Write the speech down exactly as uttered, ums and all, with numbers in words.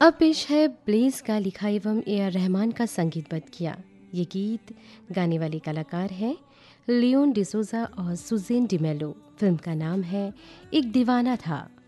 अब पेश है ब्लेज का लिखा एवं ए आर रहमान का संगीतबद्ध किया ये गीत। गाने वाले कलाकार हैं लियोन डिसोजा और सुजेन डिमेलो। फिल्म का नाम है एक दीवाना था।